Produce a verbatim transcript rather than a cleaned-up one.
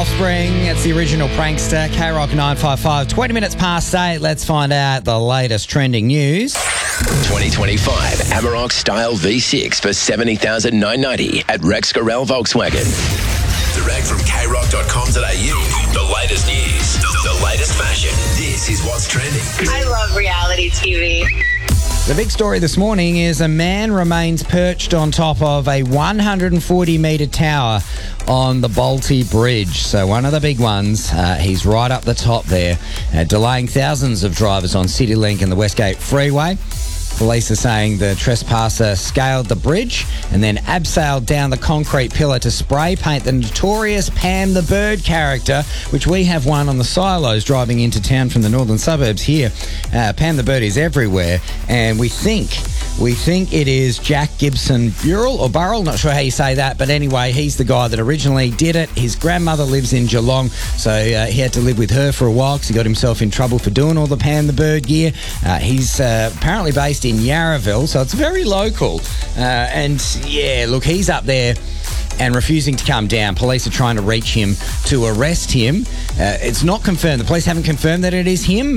Offspring. It's the original prankster. K-Rock nine five five. twenty minutes past eight. Let's find out the latest trending news. twenty twenty-five Amarok Style V six for seventy thousand nine hundred ninety at Rex Gorell Volkswagen. Direct from k rock dot com dot a u. The latest news, the latest fashion. This is what's trending. I love reality T V. The big story this morning is a man remains perched on top of a one hundred forty metre tower on the Bolte Bridge. So one of the big ones. Uh, he's right up the top there, uh, delaying thousands of drivers on CityLink and the Westgate Freeway. Police are saying the trespasser scaled the bridge and then abseiled down the concrete pillar to spray paint the notorious Pam the Bird character, which we have one on the silos driving into town from the northern suburbs here. Uh, Pam the Bird is everywhere, and we think we think it is Jack Gibson Burrell or Burrell, not sure how you say that, but anyway, he's the guy that originally did it. His grandmother lives in Geelong, so uh, he had to live with her for a while because he got himself in trouble for doing all the Pam the Bird gear. Uh, he's uh, apparently based in Yarraville, so it's very local. Uh, and yeah, look, he's up there and refusing to come down. Police are trying to reach him to arrest him. Uh, it's not confirmed. The police haven't confirmed that it is him,